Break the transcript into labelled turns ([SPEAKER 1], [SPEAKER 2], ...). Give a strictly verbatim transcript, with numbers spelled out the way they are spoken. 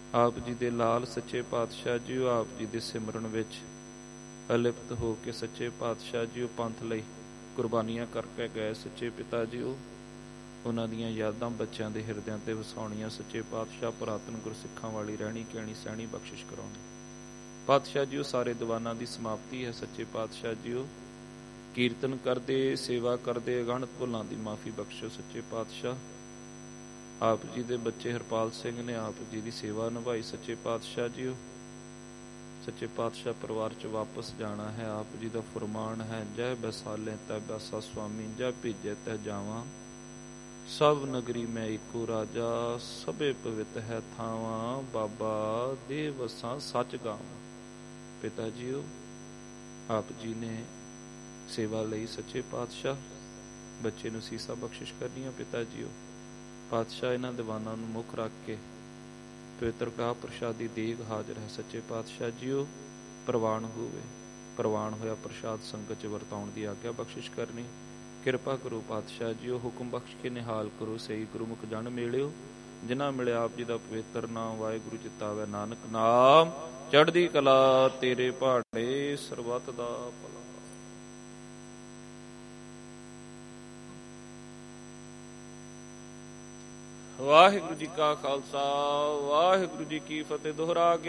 [SPEAKER 1] ਆਪ ਜੀ ਦੇ ਲਾਲ ਸੱਚੇ ਪਾਤਸ਼ਾਹ ਜੀਓ ਆਪ ਜੀ ਦੇ ਸਿਮਰਨ ਵਿੱਚ ਅਲਿਪਤ ਹੋ ਕੇ ਸੱਚੇ ਪਾਤਸ਼ਾਹ ਜੀਓ ਪੰਥ ਲਈ ਕੁਰਬਾਨੀਆਂ ਕਰਕੇ ਗਏ ਸੱਚੇ ਪਿਤਾ ਜੀਓ, ਉਹਨਾਂ ਦੀਆਂ ਯਾਦਾਂ ਬੱਚਿਆਂ ਦੇ ਹਿਰਦਿਆਂ ਤੇ ਵਸਾਉਣੀਆਂ ਸੱਚੇ ਪਾਤਸ਼ਾਹ। ਪੁਰਾਤਨ ਗੁਰਸਿੱਖਾਂ ਵਾਲੀ ਰਹਿਣੀ ਕਹਿਣੀ ਸਹਿਣੀ ਬਖਸ਼ਿਸ਼ ਕਰਾਉਣੀ ਪਾਤਸ਼ਾਹ ਜੀਓ। ਸਾਰੇ ਦੀਵਾਨਾਂ ਦੀ ਸਮਾਪਤੀ ਹੈ ਸੱਚੇ ਪਾਤਸ਼ਾਹ ਜੀਓ। ਕੀਰਤਨ ਕਰਦੇ ਸੇਵਾ ਕਰਦੇ ਅਗਣਤ ਭੁੱਲਾਂ ਦੀ ਮਾਫੀ ਬਖਸ਼ੋ ਸੱਚੇ ਪਾਤਸ਼ਾਹ। ਆਪ ਜੀ ਦੇ ਬੱਚੇ ਹਰਪਾਲ ਸਿੰਘ ਨੇ ਆਪ ਜੀ ਦੀ ਸੇਵਾ ਨਿਭਾਈ ਸੱਚੇ ਪਾਤਸ਼ਾਹ ਜੀਓ। ਸੱਚੇ ਪਾਤਸ਼ਾਹ ਪਰਿਵਾਰ 'ਚ ਵਾਪਸ ਜਾਣਾ ਹੈ, ਆਪ ਜੀ ਦਾ ਫੁਰਮਾਨ ਹੈ ਜੈ ਬਸਾਲੇ ਤੈ ਬਸਾ ਸੁਆਮੀ, ਜੈ ਭੇਜੇ ਤੈ ਜਾਵਾਂ, ਸਭ ਨਗਰੀ ਮੈਂ ਇੱਕੋ ਰਾਜਾ, ਸਭੇ ਪਵਿੱਤ ਹੈ ਥਾਵਾਂ, ਬਾਬਾ ਦੇ ਵਸਾਂ ਸੱਚ ਗਾਵਾਂ। ਪਿਤਾ ਜੀਓ ਆਪ ਜੀ ਨੇ ਸੇਵਾ ਲਈ ਸੱਚੇ ਪਾਤਸ਼ਾਹ, ਬੱਚੇ ਨੂੰ ਸੀਸਾ ਬਖਸ਼ਿਸ਼ ਕਰਨੀਆਂ ਪਿਤਾ ਜੀਓ। ਪਾਤਸ਼ਾਹ ਇਹਨਾਂ ਦੀਵਾਨਾਂ ਨੂੰ ਮੁੱਖ ਰੱਖ ਕੇ ਪਵਿੱਤਰ ਕਾ ਪ੍ਰਸ਼ਾਦੀ ਦੇਗ ਹਾਜ਼ਰ ਹੈ ਸੱਚੇ ਪਾਤਸ਼ਾਹ ਜੀਓ। ਪ੍ਰਵਾਨ ਹੋਵੇ, ਪ੍ਰਵਾਨ ਹੋਇਆ ਪ੍ਰਸ਼ਾਦ ਸੰਗਤ 'ਚ ਵਰਤਾਉਣ ਦੀ ਆਗਿਆ ਬਖਸ਼ਿਸ਼ ਕਰਨੀ। ਕਿਰਪਾ ਕਰੋ ਪਾਤਸ਼ਾਹ ਜੀਓ, ਹੁਕਮ ਬਖਸ਼ ਕੇ ਨਿਹਾਲ ਕਰੋ ਸਹੀ ਗੁਰਮੁਖ ਜਨ ਮਿਲਿਓ। ਜਿਨ੍ਹਾਂ ਮਿਲਿਆ ਆਪ ਜੀ ਦਾ ਪਵਿੱਤਰ ਨਾਮ, ਵਾਹਿਗੁਰੂ ਚਿਤਾਵੈ ਨਾਨਕ ਨਾਮ, ਚੜ੍ਹਦੀ ਕਲਾ ਤੇਰੇ ਪਹਾੜੇ, ਸਰਬੱਤ ਦਾ ਭਲਾ। ਵਾਹਿਗੁਰੂ ਜੀ ਕਾ ਖਾਲਸਾ, ਵਾਹਿਗੁਰੂ ਜੀ ਕੀ ਫਤਿਹ। ਦੁਹਰਾ ਗਿਆ